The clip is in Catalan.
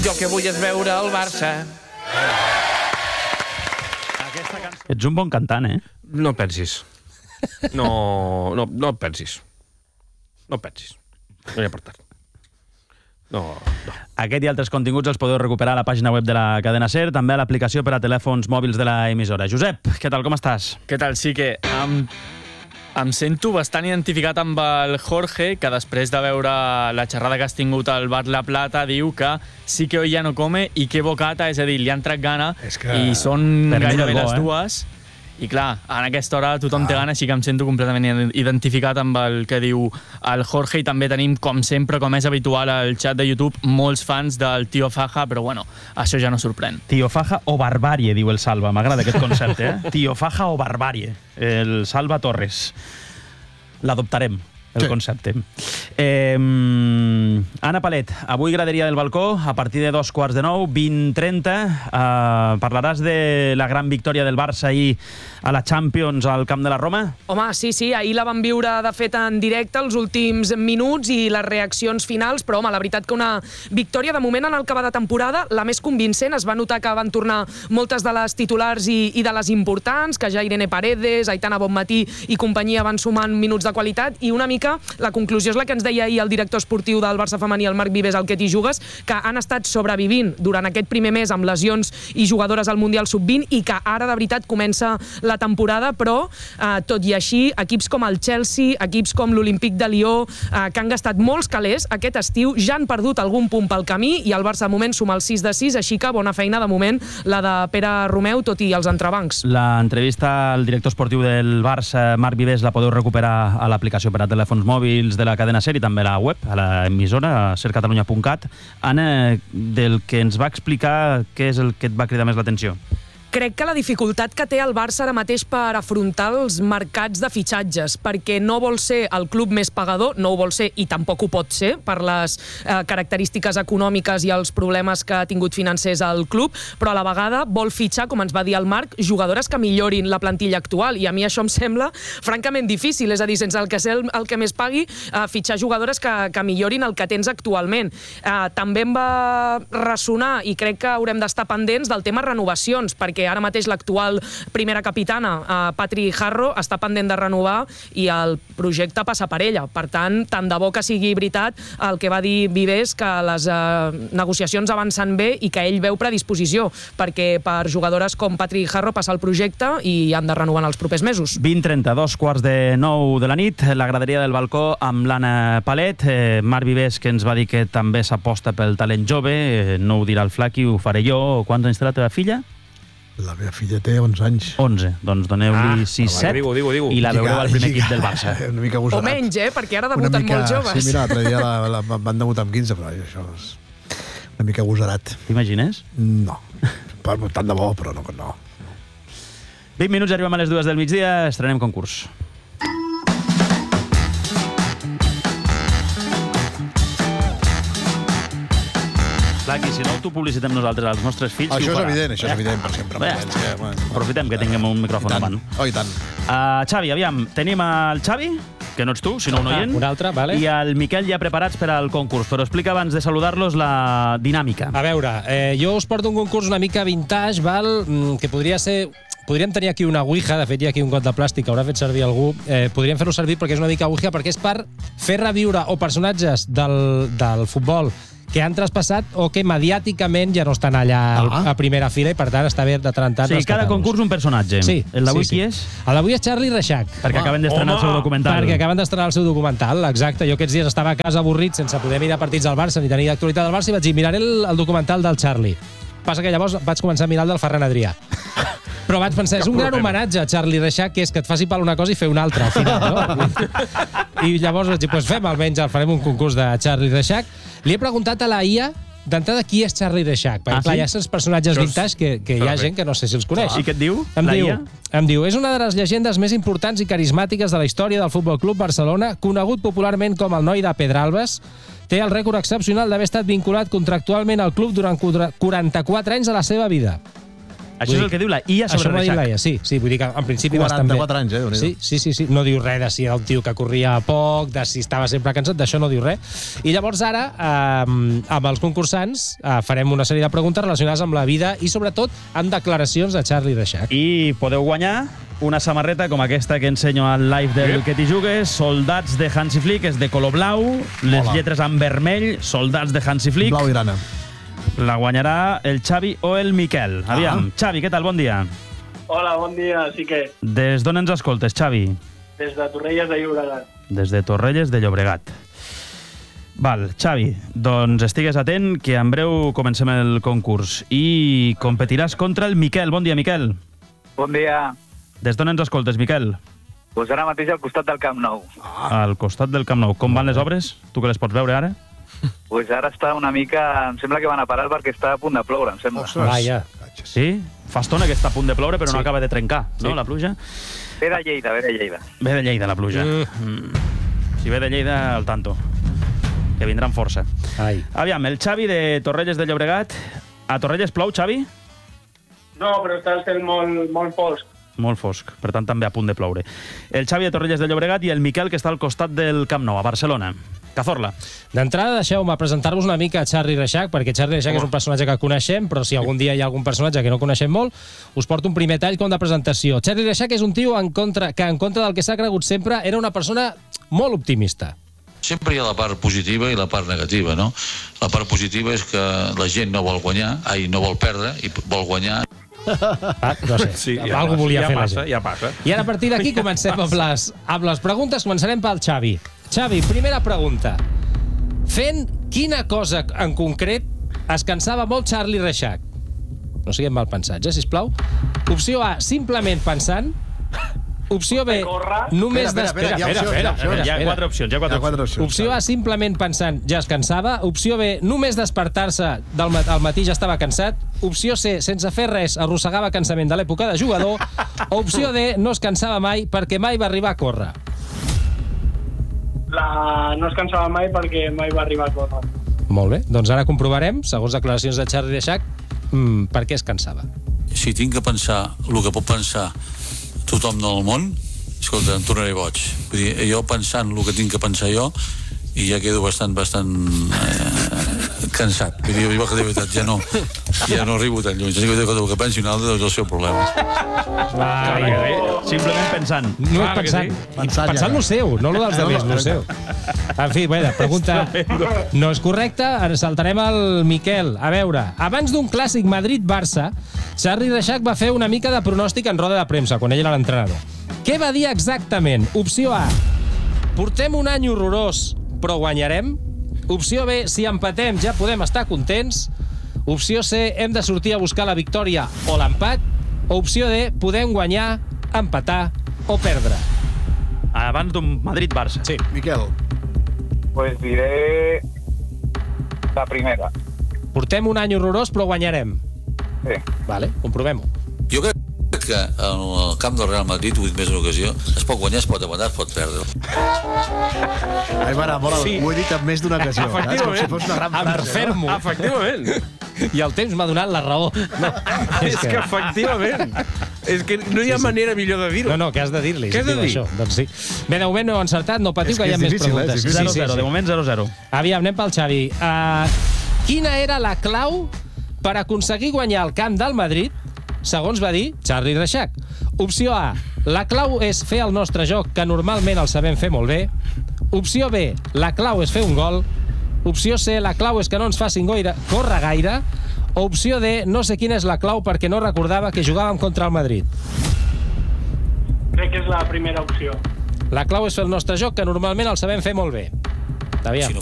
Jo que vull és veure el Barça. Ets un bon cantant, eh? No pensis. No pensis. No pensis. No hi ha per tant. No. Aquest i altres continguts els podeu recuperar a la pàgina web de la cadena SER, també a l'aplicació per a telèfons mòbils de la emissora. Josep, què tal, com estàs? Què tal? Sí que em sento bastant identificat amb el Jorge, que després de veure la xerrada que has tingut al Bar La Plata diu que sí que hoy ya no come i que bocata, és a dir, li han tret gana i són gairebé les dues. I clar, en aquesta hora tothom té gana, així que em sento completament identificat amb el que diu el Jorge, i també tenim, com sempre, com és habitual al xat de YouTube, molts fans del Tio Faja, però bueno, això ja no sorprèn. Tio Faja o barbàrie, diu el Salva. M'agrada aquest concepte, eh? Tio Faja o barbàrie. El Salva Torres. L'adoptarem, el concepte. Anna Palet, avui graderia del balcó, a partir de 20:15, 20:30. Parlaràs de la gran victòria del Barça ahir a la Champions al Camp de la Roma? Home, sí, ahir la vam viure, de fet, en directe, els últims minuts i les reaccions finals, però, home, la veritat que una victòria, de moment, en el que va de temporada, la més convincent. Es va notar que van tornar moltes de les titulars i de les importants, que ja Irene Paredes, Aitana Bonmatí i companyia van sumant minuts de qualitat, i una mica la conclusió és la que ens deia ahir el director esportiu del Barça femení, el Marc Vives, al Que t'hi jugues, que han estat sobrevivint durant aquest primer mes amb lesions i jugadores al Mundial Sub-20 i que ara, de veritat, comença la temporada, però, tot i així, equips com el Chelsea, equips com l'Olímpic de Lió, que han gastat molts calés aquest estiu, ja han perdut algun punt pel camí i el Barça, de moment, suma el 6-6, així que bona feina, de moment, la de Pere Romeu, tot i els entrebancs. L'entrevista al director esportiu del Barça, Marc Vives, la podeu recuperar a l'aplicació per a telèfons mòbils de la cadena SER i també a la web, a l'emissora, sercatalunya.cat. Anna, del que ens va explicar, què és el que et va cridar més l'atenció? Crec que la dificultat que té el Barça ara mateix per afrontar els mercats de fitxatges, perquè no vol ser el club més pagador, no ho vol ser i tampoc ho pot ser per les característiques econòmiques i els problemes que ha tingut financers el club, però a la vegada vol fitxar, com ens va dir el Marc, jugadores que millorin la plantilla actual, i a mi això em sembla francament difícil, és a dir, sense el que ser el que més pagui, fitxar jugadores que millorin el que tens actualment. També em va ressonar, i crec que haurem d'estar pendents del tema renovacions, perquè ara mateix l'actual primera capitana, Patri Jarro, està pendent de renovar i el projecte passa per ella. Per tant de bo que sigui veritat el que va dir Vives, que les negociacions avancen bé i que ell veu predisposició, perquè per jugadores com Patri Jarro passa el projecte i han de renovar en els propers mesos. 20:30, 20:45 de la nit, la graderia del balcó amb l'Anna Palet. Marc Vives, que ens va dir que també s'aposta pel talent jove, no ho dirà el Flaqui, ho faré jo. Quants anys té la teva filla? La meva filla té 11 anys. 11, doncs doneu-li 6-7 i la veureu al primer equip del Barça. Una mica agosarat. O menys, perquè ara debuten molt joves. Sí, mira, l'altre dia van debutar amb 15, però això és una mica agosarat. T'imagines? No, tant de bo, però no. 20 minuts, arribem a les 2 del migdia, estrenem concurs. Clar, si no, t'ho publicitem nosaltres als nostres fills. Això és evident, per sempre. Aprofitem que tinguem un micròfon davant. Oh, i tant. Xavi, aviam, tenim el Xavi, que no ets tu, sinó un oient. Un altre, vale. I el Miquel ja preparats per al concurs, però explica abans de saludar-los la dinàmica. A veure, jo us porto un concurs una mica vintage, que podria ser... Podríem tenir aquí una ouija, de fet hi ha aquí un got de plàstic que haurà fet servir algú. Podríem fer-lo servir perquè és una mica ouija, perquè és per fer reviure o personatges del futbol que han traspassat o que mediàticament ja no estan allà a primera fila i per tant està bé de tant en tant rescatar-los. Sí, cada concurs un personatge. Sí. L'avui qui és? L'avui és Charlie Reixac. Perquè acaben d'estrenar el seu documental. Perquè acaben d'estrenar el seu documental, exacte. Jo aquests dies estava a casa avorrit sense poder mirar partits del Barça ni tenir actualitat del Barça i vaig dir, miraré el documental del Charlie. Passa que llavors vaig començar a mirar el del Ferran Adrià. Però vaig pensar, és un gran homenatge a Charlie Reixac, que és que et faci pal una cosa i fer una altra al final, no? I llavors vaig dir, doncs fem almenys, farem un concurs de Charlie Reixac. Li he preguntat a la IA d'entrada qui és Charlie Reixac, perquè clar, hi ha certs personatges vintage que hi ha gent que no sé si els coneix. I què et diu? Em diu, és una de les llegendes més importants i carismàtiques de la història del Futbol Club Barcelona, conegut popularment com el noi de Pedralbes. Té el rècord excepcional d'haver estat vinculat contractualment al club durant 44 anys de la seva vida. Això és el que diu la IA Això sobre m'ha dit la Reixac. IA, sí. Vull dir que en principi bastant bé. 44 anys, Déu-n'hi-do. Sí. No diu res de si era un tio que corria poc, de si estava sempre cansat, d'això no diu res. I llavors ara, amb els concursants, farem una sèrie de preguntes relacionades amb la vida i sobretot amb declaracions de Charlie Reixac. I podeu guanyar una samarreta com aquesta que ensenyo al live del Que t'hi jugues, soldats de Hansi Flick, és de color blau, les lletres en vermell, soldats de Hansi Flick. Blau i grana. La guanyarà el Xavi o el Miquel. Aviam, Xavi, què tal? Bon dia. Hola, bon dia, sí que... Des d'on ens escoltes, Xavi? Des de Torrelles de Llobregat. Des de Torrelles de Llobregat. Val, Xavi, doncs estigues atent que en breu comencem el concurs i competiràs contra el Miquel. Bon dia, Miquel. Bon dia. Des d'on ens escoltes, Miquel? Doncs ara mateix al costat del Camp Nou. Al costat del Camp Nou. Com van les obres? Tu que les pots veure ara? Doncs ara està una mica... Em sembla que van a parar perquè està a punt de ploure, em sembla. Vaja. Sí? Fa estona que està a punt de ploure, però no acaba de trencar, no, la pluja? Ve de Lleida, ve de Lleida. Ve de Lleida, la pluja. Si ve de Lleida, al tanto. Que vindran força. Ai. Aviam, el Xavi de Torrelles de Llobregat. A Torrelles plou, Xavi? No, però està el cel molt fosc. Molt fosc, per tant també a punt de ploure. El Xavi de Torrelles de Llobregat i el Miquel, que està al costat del Camp Nou, a Barcelona. Cazorla. D'entrada, deixeu-me presentar-vos una mica a Charlie Reixac, perquè Charlie Reixac és un personatge que coneixem, però si algun dia hi ha algun personatge que no coneixem molt, us porto un primer tall com de presentació. Charlie Reixac és un tio que en contra del que s'ha cregut sempre era una persona molt optimista. Sempre hi ha la part positiva i la part negativa, no? La part positiva és que la gent no vol guanyar, no vol perdre, i vol guanyar. No sé, Sí, algú volia fer la gent. Ja passa. I ara a partir d'aquí comencem amb les preguntes. Començarem pel Xavi. Xavi, primera pregunta. Fent quina cosa en concret es cansava molt Charlie Reixac? No siguem mal pensats, sisplau. Opció A, simplement pensant. Opció B, només... Espera, Hi ha quatre opcions. Opció A, simplement pensant, ja es cansava. Opció B, només despertar-se al matí ja estava cansat. Opció C, sense fer res, arrossegava cansament de l'època de jugador. Opció D, no es cansava mai perquè mai va arribar a córrer. No es cansava mai perquè mai va arribar a córrer. Molt bé, doncs ara comprovarem, segons declaracions de Charlie Reixac, per què es cansava. Si tinc que pensar el que pot pensar tothom del món, escolta, em tornaré boig. Vull dir, jo pensant el que tinc que pensar jo, i ja quedo bastant cansat. Vull dir, jo que de veritat ja no arribo tan lluny. Si el que pensi un altre, doncs el seu problema. Simplement pensant. No és pensant. Pensant lo seu, no lo dels altres, lo seu. En fi, bé, pregunta no és correcta. Ara saltarem al Miquel. A veure, abans d'un clàssic Madrid-Barça, Charlie Reixac va fer una mica de pronòstic en roda de premsa, quan ell era l'entrenador. Què va dir exactament? Opció A, portem un any horrorós, però guanyarem. Opció B, si empatem ja podem estar contents. Opció C, hem de sortir a buscar la victòria o l'empat. Opció D, podem guanyar, empatar o perdre. Abans d'un Madrid-Barça. Sí. Miquel. Pues diré la primera. Portem un any horrorós, però guanyarem. Sí. Vale, comprovem-ho. Jo crec que al camp del Real Madrid, ho he dit més d'una ocasió, es pot guanyar, es pot empatar, es pot perdre. Ai, m'agrada molt, ho he dit en més d'una ocasió. Com si fos una gran Em frase. refermo. Efectivament. I el temps m'ha donat la raó. No, És que efectivament. És que no hi ha manera millor de dir-ho. No, què has de dir-li? Què has de dir? Això? Doncs sí. Bé, de moment no he encertat, no patiu, És que que hi ha és més difícil, preguntes. és difícil. 0-0, de moment 0-0. Aviam, anem pel Xavi. Quina era la clau per aconseguir guanyar el camp del Madrid, segons va dir Charlie Reixac? Opció A, la clau és fer el nostre joc, que normalment el sabem fer molt bé. Opció B, la clau és fer un gol. Opció C, la clau és que no ens facin córrer gaire. O opció D, no sé quina és la clau perquè no recordava que jugàvem contra el Madrid. Crec que és la primera opció. La clau és fer el nostre joc, que normalment el sabem fer molt bé. Aviam.